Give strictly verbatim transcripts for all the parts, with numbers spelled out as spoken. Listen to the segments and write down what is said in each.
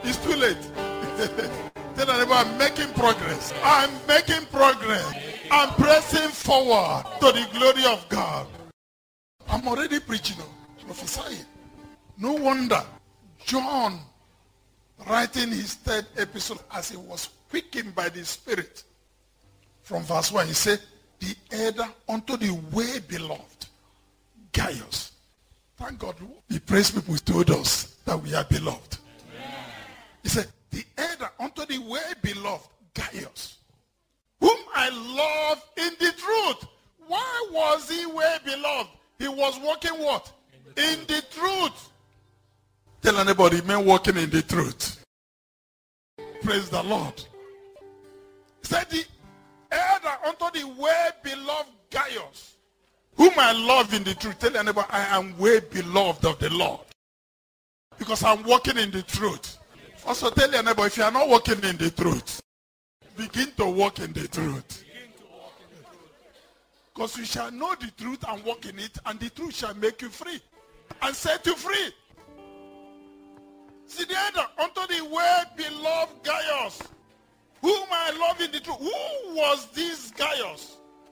It's too late. Tell your neighbor, I'm making progress. I'm making progress. I'm pressing forward to the glory of God. I'm already preaching, prophesying. No wonder John, writing his third epistle as he was quickened by the Spirit, from verse one, he said, the elder unto the way beloved, Gaius. Thank God, the praise people told us that we are beloved. Amen. He said, the elder unto the way beloved, Gaius, whom I love in the truth. Why was he way beloved? He was walking what? In the truth. Tell anybody, men walking in the truth. Praise the Lord. He said, the elder unto the way beloved Gaius, whom I love in the truth. Tell anybody, I am way beloved of the Lord, because I'm walking in the truth. Also tell your neighbor, if you are not walking in the truth, begin to walk in the truth. Because you shall know the truth and walk in it, and the truth shall make you free and set you free. See, the elder unto the way beloved Gaius, whom I love in the truth. Who was this Gaius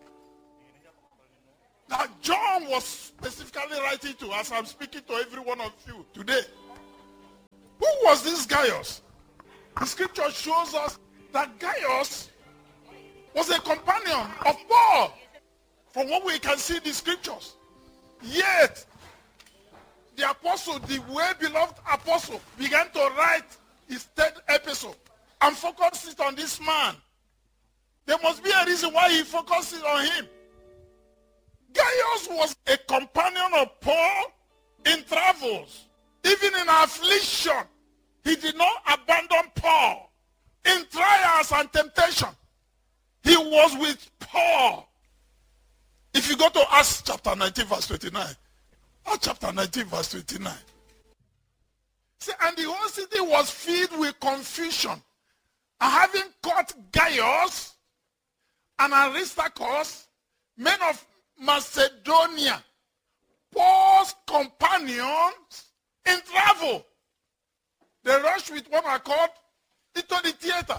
that John was specifically writing to, as I'm speaking to every one of you today? Who was this Gaius? The scripture shows us that Gaius was a companion of Paul, from what we can see in the scriptures. Yet, the apostle, the way beloved apostle, began to write his third epistle and focus it on this man. There must be a reason why he focused it on him. Gaius was a companion of Paul in travels. Even in affliction, he did not abandon Paul. In trials and temptation, he was with Paul. If you go to Acts chapter nineteen, verse twenty-nine, Acts chapter nineteen, verse twenty-nine. See, and the whole city was filled with confusion. And having caught Gaius and Aristarchus, men of Macedonia, Paul's companions in travel, they rushed with one accord into the theater.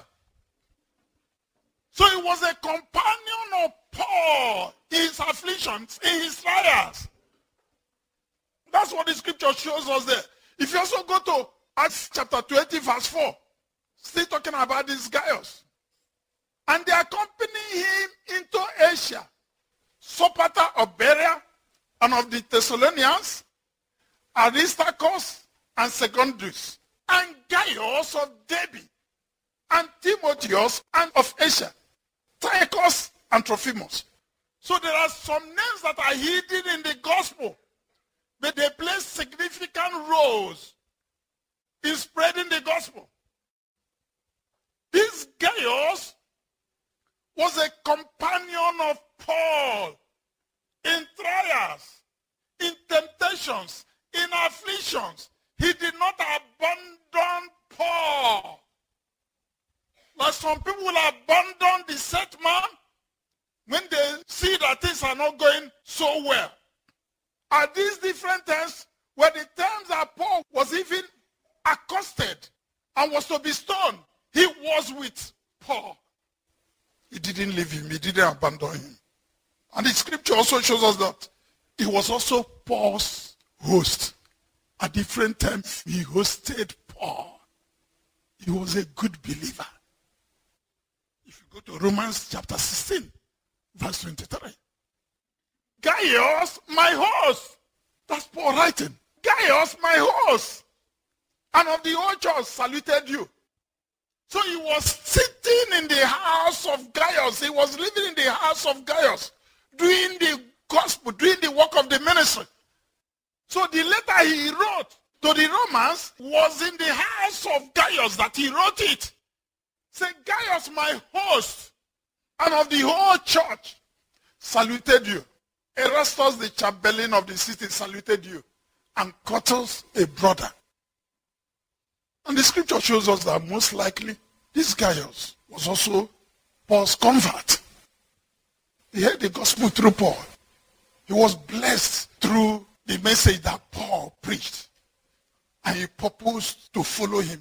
So he was a companion of Paul in his afflictions, in his trials. That's what the scripture shows us there. If you also go to Acts chapter twenty, verse four, still talking about this Gaius. And they accompanied him into Asia, Sopater of Berea and of the Thessalonians, Aristarchus and Secundus, and Gaius of Derbe, and Timotheus and of Asia, Tychus and Trophimus. So there are some names that are hidden in the gospel, but they play significant roles in spreading the gospel. This Gaius was a companion of Paul in trials, in temptations, in afflictions. He did not abandon Paul. Like some people will abandon the set man when they see that things are not going so well. Are these different times where the times that Paul was even accosted and was to be stoned, he was with Paul. He didn't leave him. He didn't abandon him. And the scripture also shows us that he was also Paul's host. At different times, he hosted Paul. He was a good believer. If you go to Romans chapter sixteen, verse twenty-three. Gaius, my host. That's Paul writing. Gaius, my host. And of the whole church saluted you. So he was sitting in the house of Gaius. He was living in the house of Gaius, doing the gospel, doing the work of the ministry. So the letter he wrote to the Romans was in the house of Gaius that he wrote it. Say, Gaius, my host, and of the whole church, saluted you. Erastus, the chamberlain of the city, saluted you. And Quartus, a brother. And the scripture shows us that most likely this Gaius was also Paul's convert. He heard the gospel through Paul. He was blessed through the message that Paul preached. And he purposed to follow him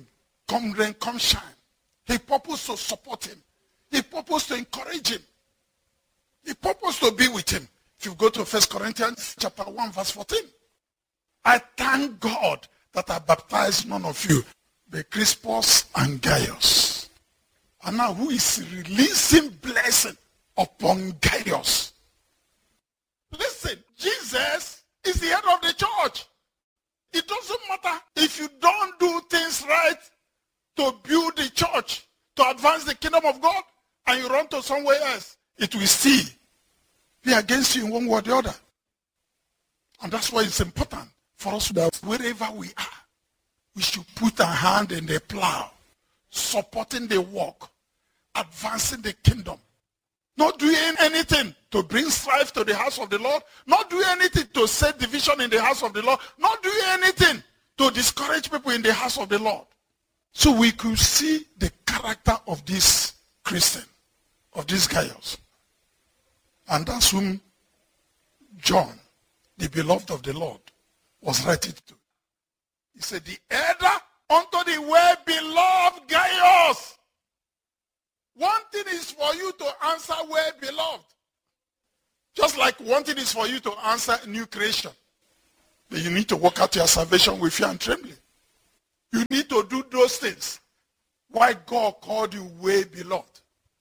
come rain, come shine. He purposed to support him. He purposed to encourage him. He purposed to be with him. If you go to First Corinthians chapter one, verse fourteen. I thank God that I baptized none of you, but Crispus and Gaius. And now who is releasing blessing upon Gaius? Listen, Jesus is the head of the church. It doesn't matter if you don't do things right to build the church, to advance the kingdom of God, and you run to somewhere else, it will still be against you in one way or the other. And that's why it's important for us that wherever we are, we should put our hand in the plow, supporting the work, advancing the kingdom. Not doing anything to bring strife to the house of the Lord. Not doing anything to set division in the house of the Lord. Not doing anything to discourage people in the house of the Lord. So we could see the character of this Christian, of these Gaius. And that's whom John, the beloved of the Lord, was writing to. He said, the elder unto the well-beloved Gaius. One thing is for you to answer well-beloved. Just like one thing is for you to answer new creation. But you need to work out your salvation with fear and trembling. You need to do those things. Why God called you well-beloved.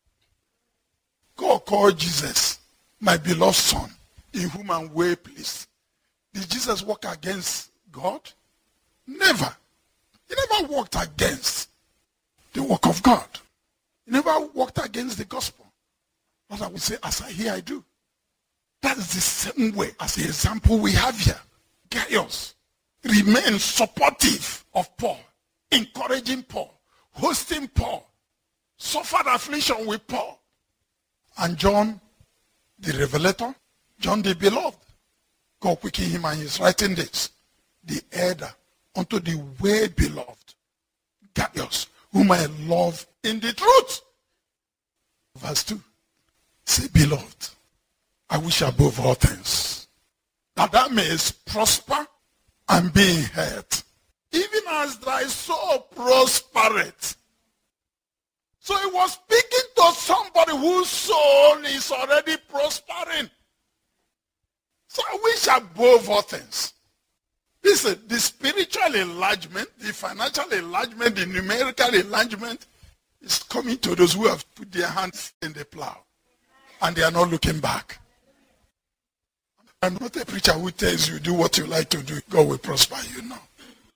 God called Jesus, my beloved son, in whom I'm well pleased. Did Jesus work against God? Never. He never worked against the work of God. He never walked against the gospel. But I would say, as I hear, I do. That is the same way as the example we have here. Gaius remained supportive of Paul, encouraging Paul, hosting Paul, suffered affliction with Paul. And John, the revelator, John the beloved, God quickened him and he's writing this. The elder unto the well-beloved Gaius, whom I love in the truth. Verse two. Say, beloved, I wish above all things that thou mayest prosper and be in health, even as thy soul prospereth. So he was speaking to somebody whose soul is already prospering. So I wish above all things. Listen, the spiritual enlargement, the financial enlargement, the numerical enlargement is coming to those who have put their hands in the plow and they are not looking back. I'm not a preacher who tells you do what you like to do. God will prosper you now.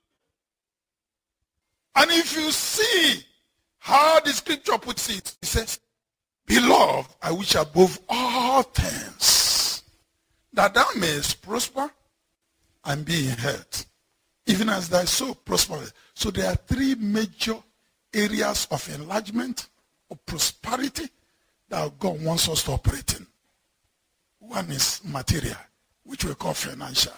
And if you see how the scripture puts it, it says, beloved, I wish above all things that thou mayest prosper and be in health, even as thy soul prospereth. So there are three major areas of enlargement, of prosperity, that God wants us to operate in. One is material, which we call financial.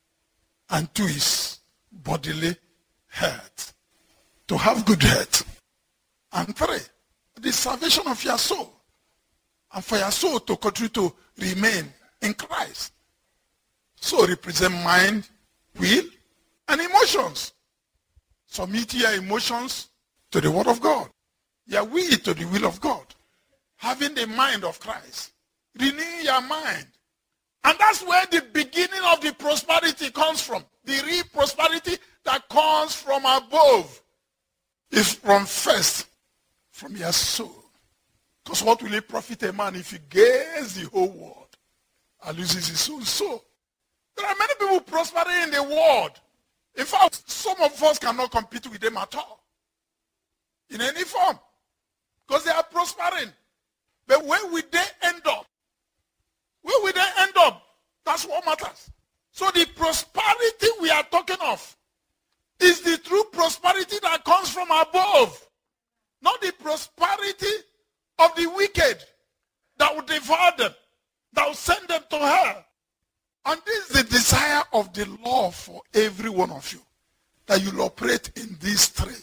And two is bodily health. To have good health. And three, the salvation of your soul. And for your soul to continue to remain in Christ. So represent mind, will, and emotions. Submit your emotions to the word of God. Your will to the will of God. Having the mind of Christ. Renewing your mind. And that's where the beginning of the prosperity comes from. The real prosperity that comes from above is from first, from your soul. Because what will it profit a man if he gains the whole world and loses his own soul? There are many people prospering in the world. In fact, some of us cannot compete with them at all. In any form. Because they are prospering. But where will they end up? Where will they end up? That's what matters. So the prosperity we are talking of is the true prosperity that comes from above. Not the prosperity of the wicked that will devour them, that will send them to hell. And this is the desire of the Lord for every one of you, that you'll operate in these three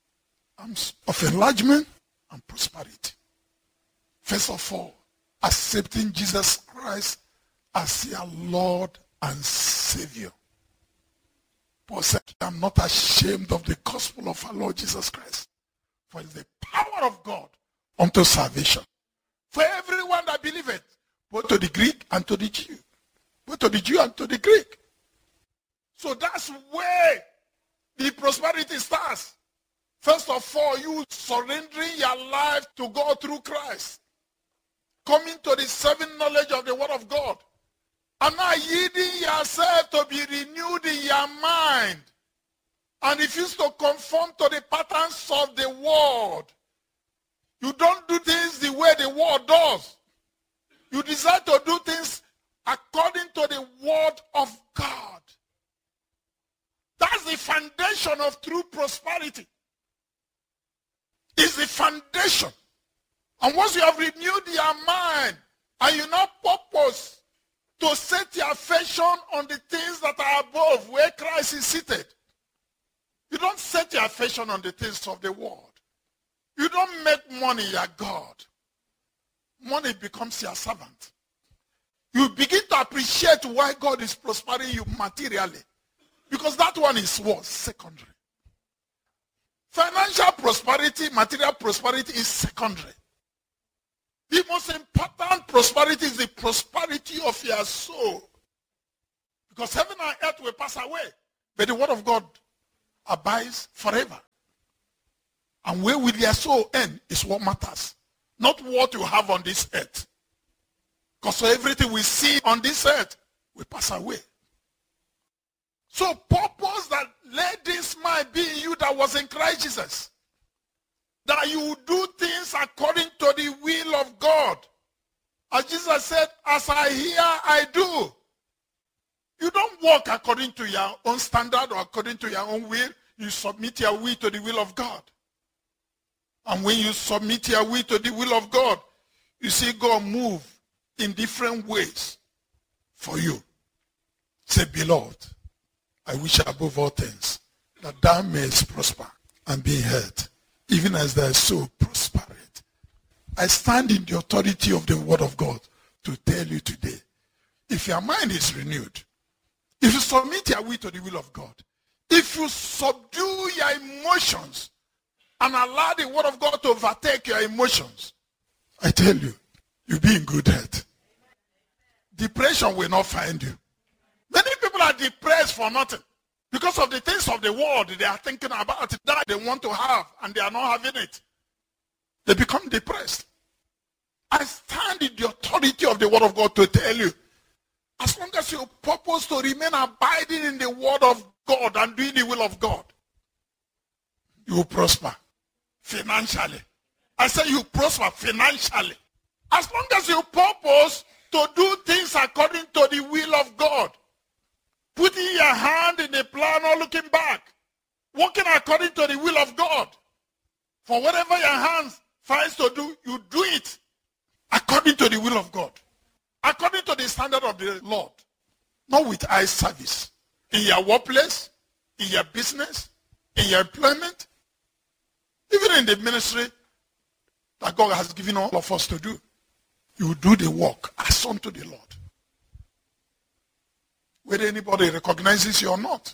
arms of enlargement and prosperity. First of all, accepting Jesus Christ as your Lord and Savior. Paul said, I'm not ashamed of the gospel of our Lord Jesus Christ. For it is the power of God unto salvation. For everyone that believeth, both to the Greek and to the Jew. Both to the Jew and to the Greek. So that's where the prosperity starts. First of all, you surrendering your life to God through Christ. Coming to the saving knowledge of the word of God. And now yielding yourself to be renewed in your mind. And refuse to conform to the patterns of the world. You don't do things the way the world does. You desire to do things according to the word of God. That's the foundation of true prosperity. It's the foundation. And once you have renewed your mind and you now purpose to set your affection on the things that are above where Christ is seated. You don't set your affection on the things of the world. You don't make money your God. Money becomes your servant. You begin to appreciate why God is prospering you materially. Because that one is what? Secondary. Financial prosperity, material prosperity is secondary. The most important prosperity is the prosperity of your soul. Because heaven and earth will pass away. But the word of God abides forever. And where will your soul end is what matters. Not what you have on this earth. Because everything we see on this earth will pass away. So purpose that let this mind be in you that was in Christ Jesus. That you do things according to the will of God. As Jesus said, as I hear, I do. You don't walk according to your own standard or according to your own will. You submit your will to the will of God. And when you submit your will to the will of God, you see God move in different ways for you. Say, beloved, I wish above all things that thou mayest prosper and be in health, even as thy soul prospereth. I stand in the authority of the word of God to tell you today, if your mind is renewed, if you submit your will to the will of God, if you subdue your emotions and allow the word of God to overtake your emotions, I tell you, you'll be in good health. Depression will not find you. Many people are depressed for nothing. Because of the things of the world they are thinking about it, that they want to have, and they are not having it. They become depressed. I stand in the authority of the word of God to tell you, as long as you purpose to remain abiding in the word of God and doing the will of God, you will prosper financially. I say you prosper financially. As long as you purpose to do things according to the will of God, putting your hand in the plow, not looking back, working according to the will of God. For whatever your hands finds to do, you do it according to the will of God. According to the standard of the Lord. Not with eye service. In your workplace, in your business, in your employment, even in the ministry that God has given all of us to do. You do the work as unto the Lord. Whether anybody recognizes you or not.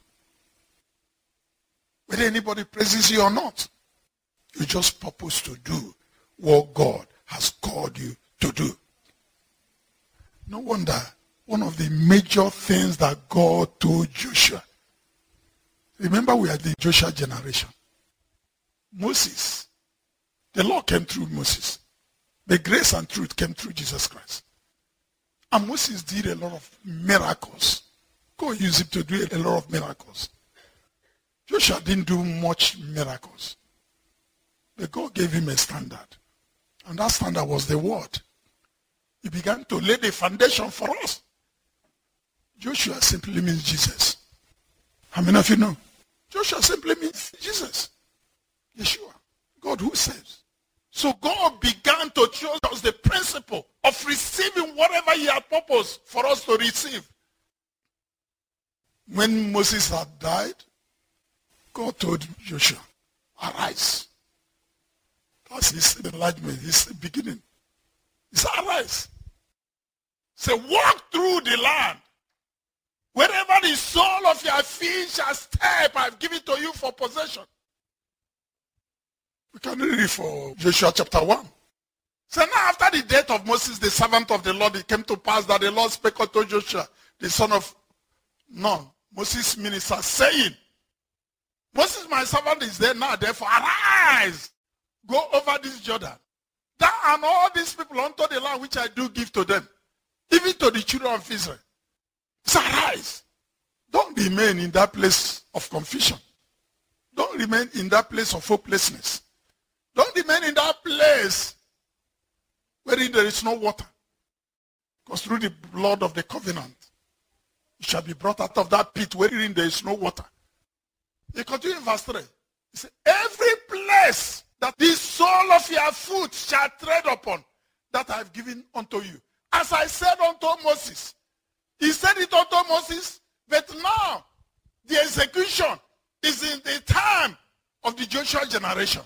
Whether anybody praises you or not. You just purpose to do what God has called you to do. No wonder one of the major things that God told Joshua. Remember, we are the Joshua generation. Moses. The law came through Moses. The grace and truth came through Jesus Christ. And Moses did a lot of miracles. God used him to do a lot of miracles. Joshua didn't do much miracles. But God gave him a standard. And that standard was the word. He began to lay the foundation for us. Joshua simply means Jesus. How many of you know? Joshua simply means Jesus. Yeshua. God who saves. So God began to show us the principle of receiving whatever he had purposed for us to receive. When Moses had died, God told Joshua, arise. That's his enlargement, his beginning. He said, arise. Say, walk through the land. Wherever the sole of your feet shall step, I've given to you for possession. We can read it for Joshua chapter one. So now after the death of Moses, the servant of the Lord, it came to pass that the Lord spake unto Joshua, the son of Nun, Moses' minister, saying, Moses, my servant, is there now, therefore arise, go over this Jordan, thou and all these people unto the land which I do give to them, even to the children of Israel. So arise. Don't remain in that place of confusion. Don't remain in that place of hopelessness. Don't remain in that place wherein there is no water. Because through the blood of the covenant, you shall be brought out of that pit wherein there is no water. He continues in verse three. He said, every place that the sole of your foot shall tread upon, that I have given unto you. As I said unto Moses. He said it unto Moses, but now the execution is in the time of the Joshua generation.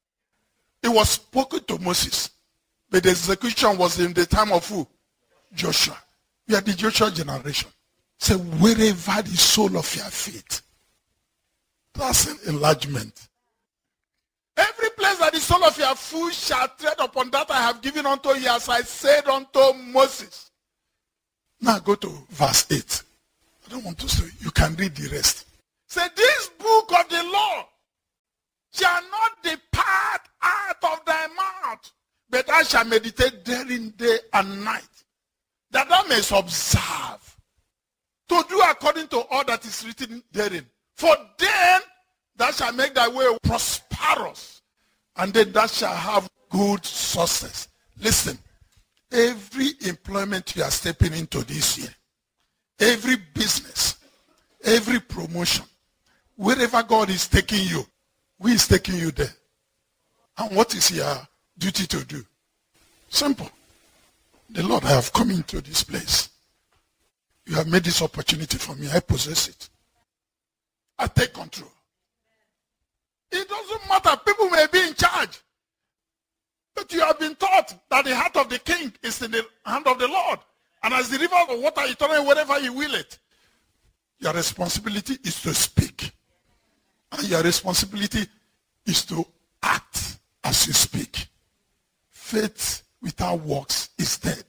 It was spoken to Moses, but the execution was in the time of who? Joshua. We are the Joshua generation. So wherever the sole of your feet, that's an enlargement. Every place that the sole of your foot shall tread upon, that I have given unto you, as I said unto Moses. Now go to verse eight. I don't want to say, you can read the rest. Say, this book of the law shall not depart out of thy mouth, but thou shalt meditate therein day and night, that thou mayest observe to do according to all that is written therein. For then thou shalt make thy way prosperous, and then thou shalt have good success. Listen, every employment you are stepping into this year, every business, every promotion, wherever God is taking you, who is taking you there? And what is your duty to do? Simple. The Lord, I have come into this place. You have made this opportunity for me. I possess it. I take control. It doesn't matter. People may be in charge. But you have been taught that the heart of the king is in the hand of the Lord. And as the river of water, you turn it wherever you will it. Your responsibility is to speak. And your responsibility is to act as you speak. Faith without works is dead.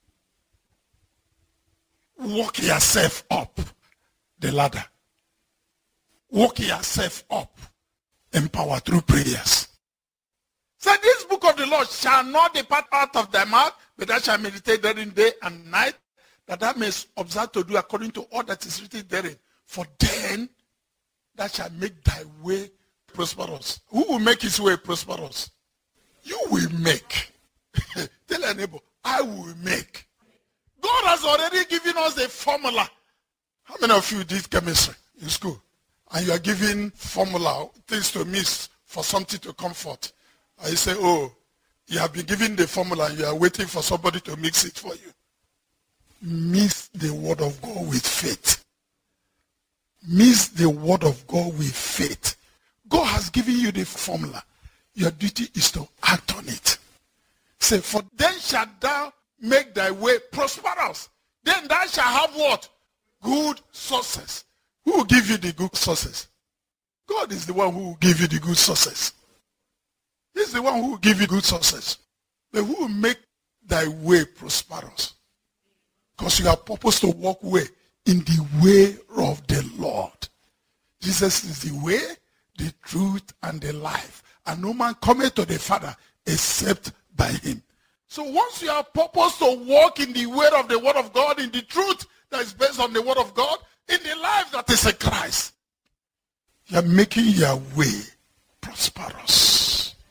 Walk yourself up the ladder. Walk yourself up in power through prayers. So this book of the law shall not depart out of thy mouth, but thou shalt meditate therein day and night, that thou mayest observe to do according to all that is written therein. For then thou shalt make thy way prosperous. Who will make his way prosperous? You will make. Tell your neighbor, I will make. God has already given us a formula. How many of you did chemistry in school? And you are giving formula, things to mix for something to comfort. And you say, oh, you have been given the formula and you are waiting for somebody to mix it for you. Mix the word of God with faith. Mix the word of God with faith. God has given you the formula. Your duty is to act on it. Say, for then shalt thou make thy way prosperous. Then thou shalt have what? Good success. Who will give you the good success? God is the one who will give you the good success. He's the one who will give you good success. But who will make thy way prosperous? Because you are purposed to walk way in the way of the Lord. Jesus is the way, the truth, and the life. And no man cometh to the Father except by him. So once you are purposed to walk in the way of the word of God, in the truth that is based on the word of God, in the life that is in Christ, you are making your way prosperous.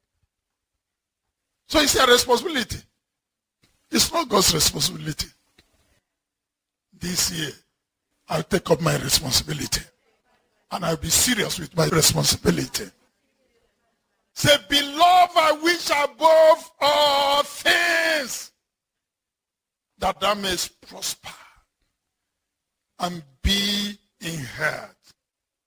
So it's your responsibility. It's not God's responsibility. This year, I'll take up my responsibility. And I'll be serious with my responsibility. Say, beloved, I wish above all things that thou mayest prosper and be in health,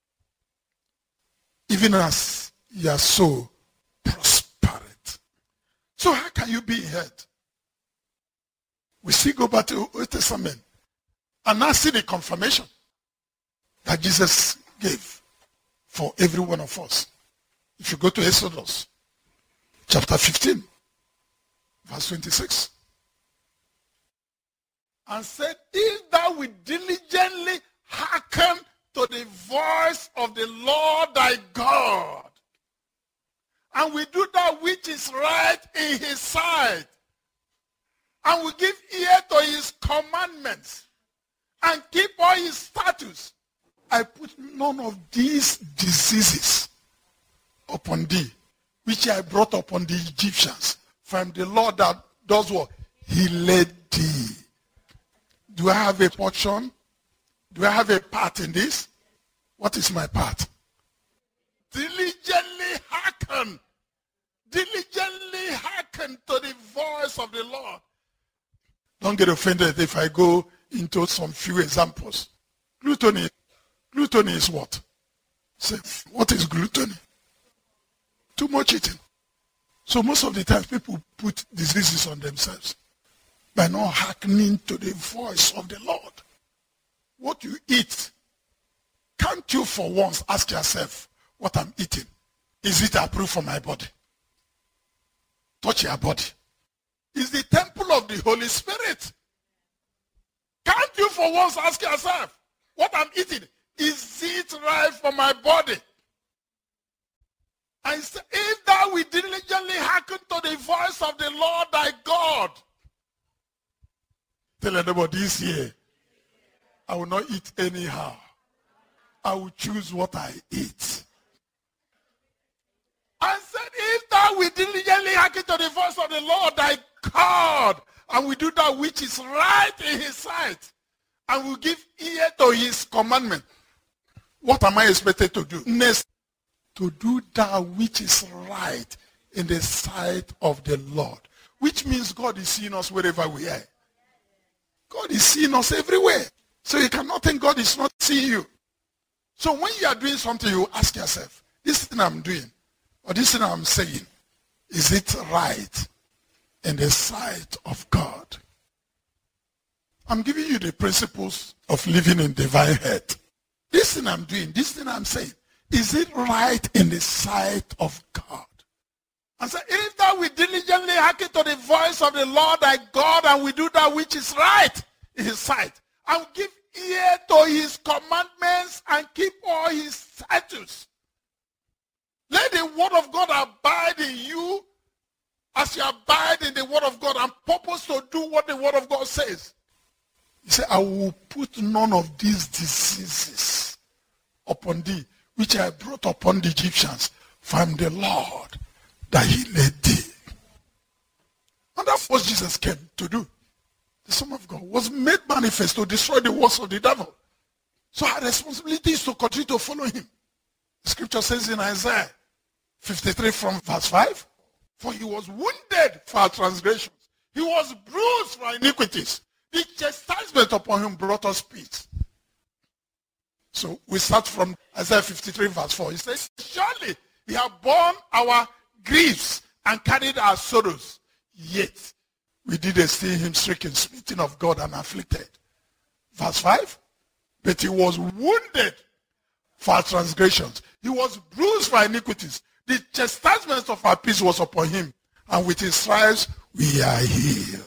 even as your soul prospereth. So how can you be in health? We still go back to the Old Testament and now see the confirmation that Jesus gave for every one of us. If you go to Exodus chapter fifteen, verse twenty-six, and said, if thou wilt diligently hearken to the voice of the Lord thy God, and we do that which is right in his sight, and we give ear to his commandments, and keep all his statutes, I put none of these diseases upon thee, which I brought upon the Egyptians. From the Lord that does what? He led thee. Do I have a portion? Do I have a part in this? What is my part? Diligently hearken. Diligently hearken to the voice of the Lord. Don't get offended if I go into some few examples. Gluttony. Gluttony is what? Say, what is gluttony? Too much eating. So most of the time people put diseases on themselves by not hearkening to the voice of the Lord. What you eat, can't you for once ask yourself what I'm eating? Is it approved for my body? Touch your body. It's the temple of the Holy Spirit. Can't you for once ask yourself what I'm eating? Is it right for my body? And say, if thou wilt diligently hearken to the voice of the Lord thy God. Tell anybody this year, I will not eat anyhow. I will choose what I eat. And said, if thou wilt diligently hearken to the voice of the Lord thy God, and we do that which is right in his sight, and we give ear to his commandment. What am I expected to do? Next, to do that which is right in the sight of the Lord. Which means God is seeing us wherever we are. God is seeing us everywhere. So you cannot think God is not seeing you. So when you are doing something, you ask yourself, this thing I'm doing, or this thing I'm saying, is it right in the sight of God? I'm giving you the principles of living in divine health. This thing I'm doing, this thing I'm saying, is it right in the sight of God? And so if thou wilt diligently hearken to the voice of the Lord thy God, and we do that which is right in his sight, and give ear to his commandments and keep all his statutes. Let the word of God abide in you as you abide in the word of God and purpose to do what the word of God says. He said, I will put none of these diseases upon thee, which I brought upon the Egyptians from the Lord that he led thee. And that's what Jesus came to do. The Son of God was made manifest to destroy the works of the devil. So our responsibility is to continue to follow him. The scripture says in Isaiah fifty-three from verse five, for he was wounded for our transgressions. He was bruised for our iniquities. The chastisement upon him brought us peace. So we start from Isaiah fifty-three verse four. He says, surely he hath borne our griefs and carried our sorrows. Yet we did esteem him stricken, smitten of God, and afflicted. Verse five. But he was wounded for our transgressions. He was bruised for our iniquities. The chastisement of our peace was upon him. And with his stripes we are healed.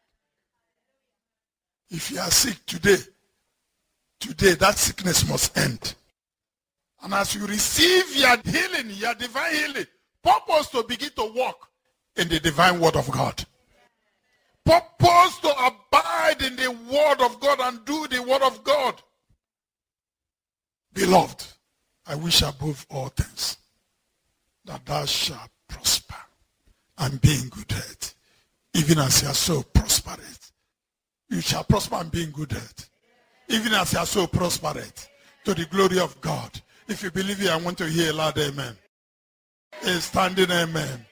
If you are sick today, today that sickness must end. And as you receive your healing, your divine healing, purpose to begin to walk in the divine word of God. Purpose to abide in the word of God and do the word of God. Beloved, I wish above all things that thou shalt prosper and be in good health, even as your soul prospereth. You shall prosper and be in good health, even as your soul prospereth, to the glory of God. If you believe it, I want to hear a loud amen. A standing amen.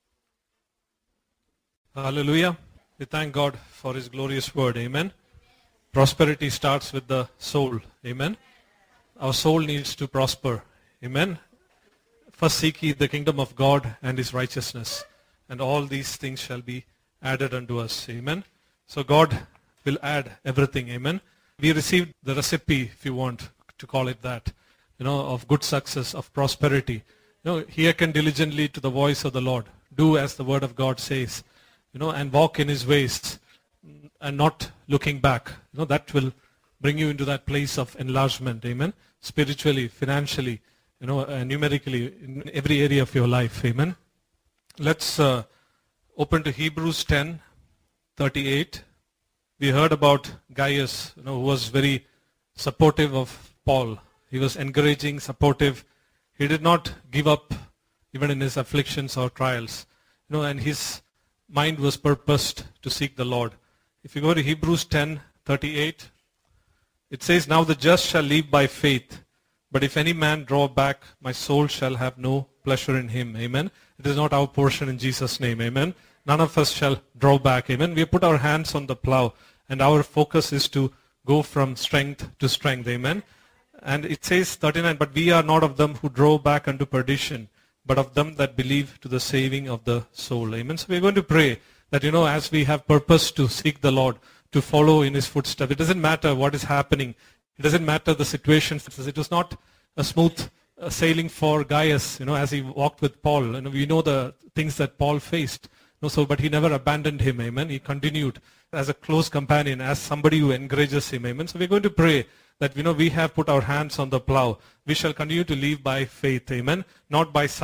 Hallelujah. We thank God for his glorious word. Amen. Prosperity starts with the soul. Amen. Our soul needs to prosper. Amen. First seek ye the kingdom of God and his righteousness, and all these things shall be added unto us. Amen. So God will add everything. Amen. We received the recipe, if you want to call it that, you know, of good success, of prosperity. You know, hearken diligently to the voice of the Lord. Do as the word of God says, you know, and walk in his ways and not looking back. You know, that will bring you into that place of enlargement. Amen. Spiritually, financially, you know, uh, numerically, in every area of your life. Amen. Let's uh, open to Hebrews ten thirty-eight. We heard about Gaius, you know, who was very supportive of Paul. He was encouraging, supportive. He did not give up even in his afflictions or trials. You know, and his mind was purposed to seek the Lord. If you go to Hebrews ten thirty-eight, it says, "Now the just shall live by faith. But if any man draw back, my soul shall have no pleasure in him." Amen. It is not our portion in Jesus' name. Amen. None of us shall draw back. Amen. We put our hands on the plow, and our focus is to go from strength to strength. Amen. And it says thirty-nine, "But we are not of them who draw back unto perdition, but of them that believe to the saving of the soul." Amen. So we're going to pray that, you know, as we have purpose to seek the Lord, to follow in his footsteps. It doesn't matter what is happening. It doesn't matter the situation. It was not a smooth uh, sailing for Gaius, you know, as he walked with Paul. And we know the things that Paul faced. No, so, but he never abandoned him. Amen. He continued as a close companion, as somebody who encourages him. Amen. So we're going to pray that, you know, we have put our hands on the plow. We shall continue to live by faith. Amen. Not by sight.